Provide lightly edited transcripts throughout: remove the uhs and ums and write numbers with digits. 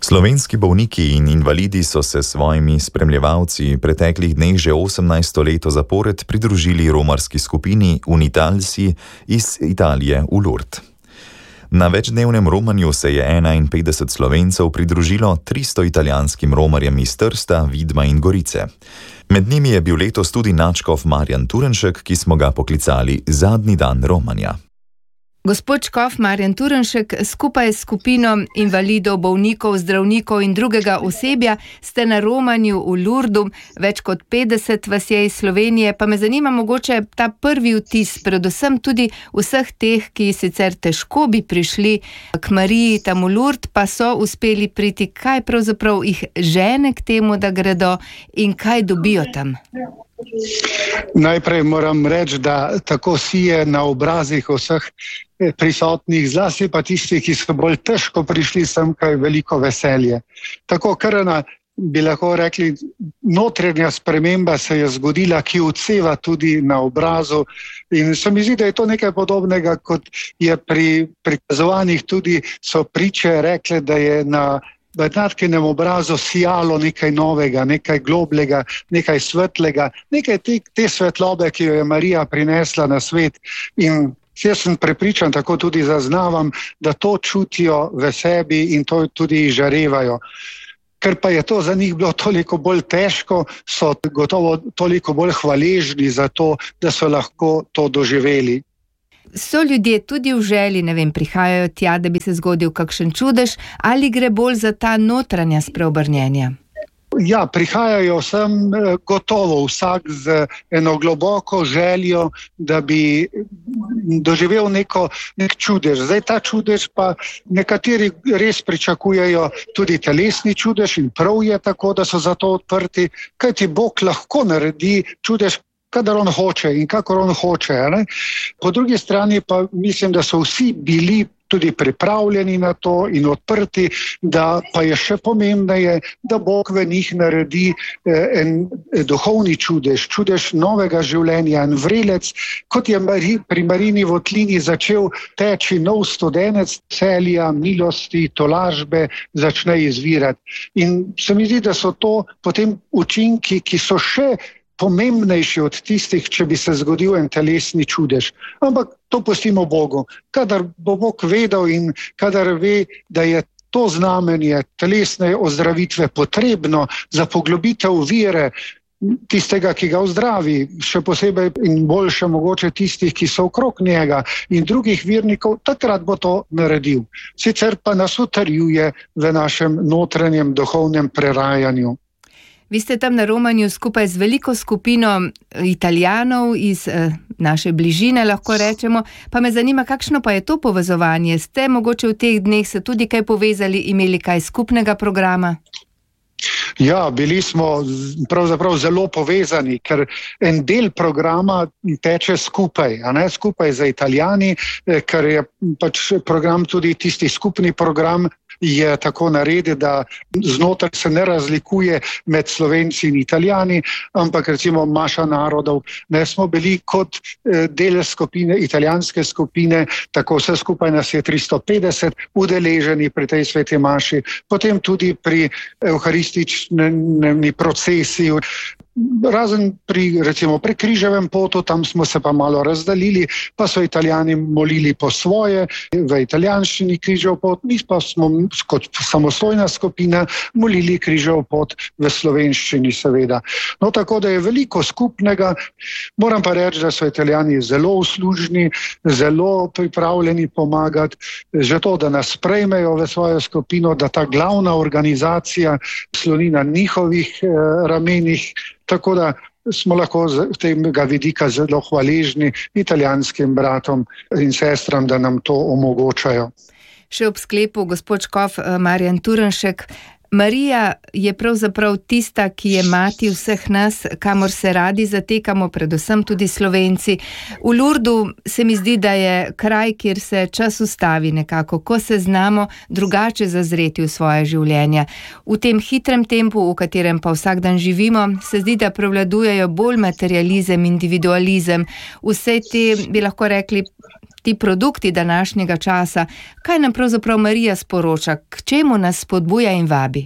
Slovenski bolniki in invalidi so se svojimi spremljevalci preteklih dneh že 18. leto zapored pridružili romarski skupini Unitalsi iz Italije v Lourdes. Na večdnevnem romanju se je 51 Slovencev pridružilo 300 italijanskim romarjem iz Trsta, Vidma in Gorice. Med njimi je bil letos tudi nadškof Marjan Turnšek, ki smo ga poklicali zadnji dan romanja. Gospod škof Marjan Turnšek, skupaj s skupino invalidov, bolnikov, zdravnikov in drugega osebja ste na romanju v Lourdesu, več kot 50 vas je iz Slovenije, pa me zanima mogoče ta prvi vtis, predvsem tudi vseh teh, ki sicer težko bi prišli k Mariji tam v Lourdes, pa so uspeli priti, kaj pravzaprav jih žene k temu, da gredo in kaj dobijo tam. Najprej moram reči, da tako sije na obrazih vseh prisotnih, zlasti pa tisti, ki so bolj težko prišli sem, kaj veliko veselje. Tako krna, bi lahko rekli, notranja sprememba se je zgodila, ki odseva tudi na obrazu. In se mi zdi, da je to nekaj podobnega, kot je pri prikazovanjih tudi so priče rekle, da je na Natkinem obrazu sijalo nekaj novega, nekaj globlega, nekaj svetlega, nekaj te svetlobe, ki jo je Marija prinesla na svet. In jaz sem prepričan, tako tudi zaznavam, da to čutijo v sebi in to tudi žarevajo. Ker pa je to za njih bilo toliko bolj težko, so gotovo toliko bolj hvaležni za to, da so lahko to doživeli. So ljudje tudi v želji, prihajajo tja, da bi se zgodil kakšen čudež, ali gre bolj za ta notranja spreobrnjenja? Ja, prihajajo sem gotovo vsak z eno globoko željo, da bi doživel nek čudež. Zdaj ta čudež pa nekateri res pričakujejo tudi telesni čudež in prav je tako, da so za to odprti, kajti Bog lahko naredi čudež, kadar on hoče in kakor on hoče. Ne? Po drugi strani pa mislim, da so vsi bili tudi pripravljeni na to in odprti, da pa je še pomembneje, da Bog v njih naredi en duhovni čudež, čudež novega življenja, en vrelec, kot je pri Marini votlini začel teči nov studenec, veselja, milosti, tolažbe začne izvirati. In se mi zdi, da so to potem učinki, ki so še pomembnejši od tistih, če bi se zgodil en telesni čudež. Ampak to pustimo Bogu. Kadar bo Bog vedel in kadar ve, da je to znamenje telesne ozdravitve potrebno za poglobitev vere tistega, ki ga ozdravi, še posebej in boljše mogoče tistih, ki so okrog njega in drugih vernikov, takrat bo to naredil. Sicer pa nas utrjuje v našem notranjem duhovnem prerajanju. Vi ste tam na romanju skupaj z veliko skupino Italijanov iz naše bližine, lahko rečemo. Pa me zanima, kakšno pa je to povezovanje? Ste mogoče v teh dneh se tudi kaj povezali, imeli kaj skupnega programa? Ja, bili smo pravzaprav zelo povezani, ker en del programa teče skupaj, skupaj z Italijani, ker je pač program tudi tisti skupni program, je tako naredi, da znotraj se ne razlikuje med Slovenci in Italijani, ampak recimo maša narodov. Ne smo bili kot del skupine, italijanske skupine, tako vse skupaj nas je 350 udeleženi pri tej sveti maši, potem tudi pri evharistični procesiji. Razen pri križevem potu, tam smo se pa malo razdaljili, pa so Italijani molili po svoje, v italijanščini križev pot, mi pa smo kot samostojna skupina molili križev pot v slovenščini seveda. No, tako da je veliko skupnega. Moram pa reči, da so Italijani zelo uslužni, zelo pripravljeni pomagati, že to, da nas sprejmejo v svojo skupino, da ta glavna organizacija sloni na njihovih ramenih. Tako da smo lahko z tega vidika zelo hvaležni italijanskim bratom in sestram, da nam to omogočajo. Še ob sklepu, gospod škof Marjan Turnšek, Marija je pravzaprav tista, ki je mati vseh nas, kamor se radi zatekamo, predvsem tudi Slovenci. V Lourdesu se mi zdi, da je kraj, kjer se čas ustavi nekako, ko se znamo drugače zazreti v svoje življenja. V tem hitrem tempu, v katerem pa vsak dan živimo, se zdi, da prevladujejo bolj materializem, individualizem, vse te, bi lahko rekli, ti produkti današnjega časa. Kaj nam pravzaprav Marija sporoča, k čemu nas spodbuja in vabi?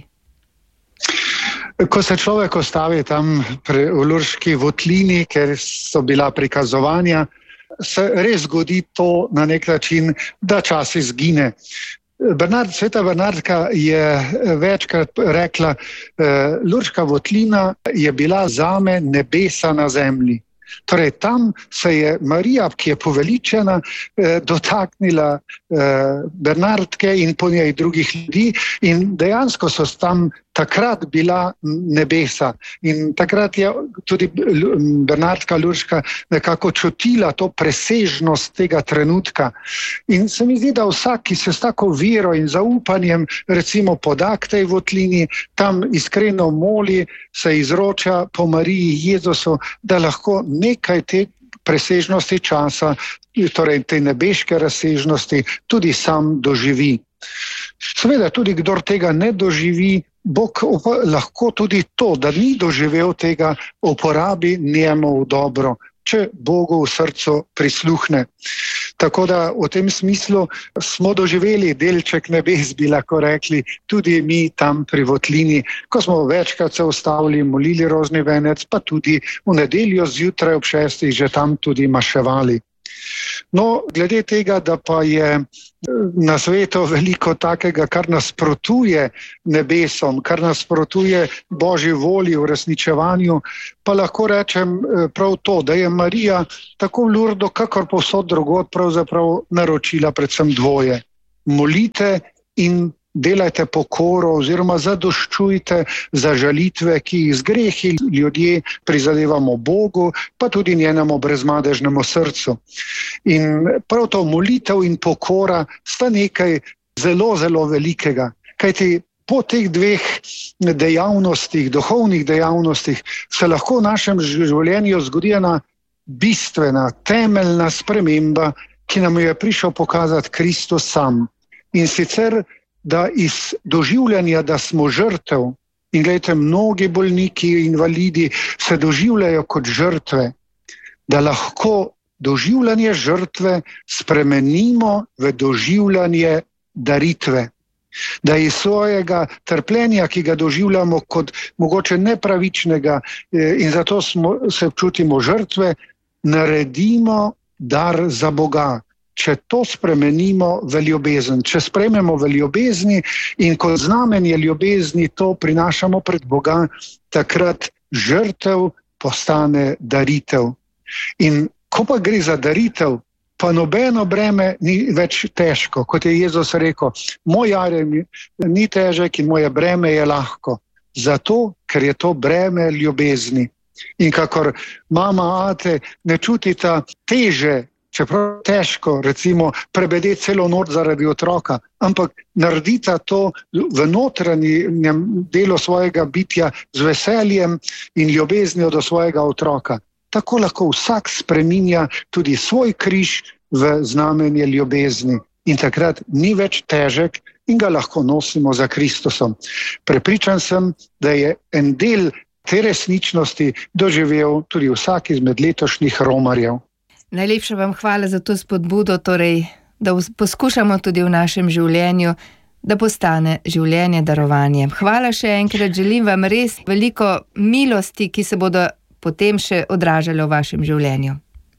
Ko se človek ostavi tam v Lurški votlini, ker so bila prikazovanja, se res zgodi to na nek način, da čas izgine. Sveta Bernardka je večkrat rekla, Lurška votlina je bila zame nebesa na zemlji. Torej, tam se je Marija, ki je poveličena, dotaknila Bernardke in po njej drugih ljudi in dejansko so tam takrat bila nebesa. In takrat je tudi Bernardka Lurška nekako čutila to presežnost tega trenutka. In se mi zdi, da vsak, ki se s tako vero in zaupanjem recimo poda k tej votlini, tam iskreno moli, se izroča po Mariji Jezusu, da lahko nekaj te presežnosti časa, torej te nebeške razsežnosti, tudi sam doživi. Seveda tudi, kdor tega ne doživi, Bog lahko tudi to, da ni doživel tega, uporabi njemu v dobro, če Bogu v srcu prisluhne. Tako da v tem smislu smo doživeli delček nebes, bi lahko rekli, tudi mi tam pri votlini, ko smo večkrat se ustavili, molili rožni venec, pa tudi v nedeljo zjutraj ob 6 že tam tudi maševali. No, glede tega, da pa je na svetu veliko takega, kar nasprotuje nebesom, kar nasprotuje Božji volji v resničevanju, pa lahko rečem prav to, da je Marija tako v Lurdu, kakor povsod drugod pravzaprav naročila predvsem dvoje. Molite in delajte pokoro oziroma zadoščujte za žalitve, ki jih z grehi ljudje prizadevamo Bogu, pa tudi njenemu brezmadežnemu srcu. In prav to molitev in pokora sta nekaj zelo, zelo velikega. Kajti po teh dveh dejavnostih, duhovnih dejavnostih, se lahko v našem življenju zgodi ena bistvena, temeljna sprememba, ki nam je prišel pokazati Kristus sam. In sicer da iz doživljanja, da smo žrtev, in gledajte, mnogi bolniki, invalidi se doživljajo kot žrtve, da lahko doživljanje žrtve spremenimo v doživljanje daritve. Da iz svojega trpljenja, ki ga doživljamo kot mogoče nepravičnega in zato se čutimo žrtve, naredimo dar za Boga. Če to spremenimo v ljubezen, če sprejmemo v ljubezni in kot znamenje ljubezni to prinašamo pred Boga, takrat žrtev postane daritev. In ko pa gre za daritev, pa nobeno breme ni več težko. Kot je Jezus rekel, moj jarem ni težek in moje breme je lahko. Zato, ker je to breme ljubezni. In kakor mama, ate ne čutita teže, čeprav težko, recimo, prebedeti celo noč zaradi otroka, ampak naredita to v notranjem delu svojega bitja z veseljem in ljubeznijo do svojega otroka. Tako lahko vsak spreminja tudi svoj križ v znamenje ljubezni. In takrat ni več težek in ga lahko nosimo za Kristusom. Prepričan sem, da je en del te resničnosti doživel tudi vsak izmed letošnjih romarjev. Najlepša vam hvala za to spodbudo, torej, da poskušamo tudi v našem življenju, da postane življenje darovanje. Hvala še enkrat, želim vam res veliko milosti, ki se bodo potem še odražale v vašem življenju.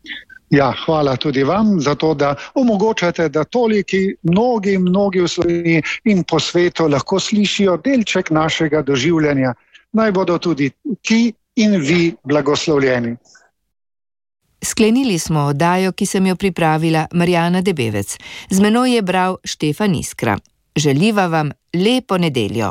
Ja, hvala tudi vam za to, da omogočate, da toliki, mnogi v Sloveniji in po svetu lahko slišijo delček našega doživljanja. Naj bodo tudi ti in vi blagoslovljeni. Sklenili smo oddajo, ki sem jo pripravila Marjana Debevec. Z menoj je bral Štefan Iskra. Želiva vam lepo nedeljo.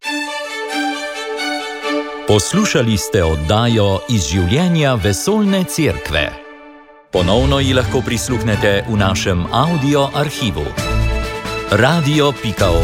Poslušali ste oddajo Iz življenja vesoljne cerkve. Ponovno ji lahko prisluhnete v našem audio arhivu. radio.org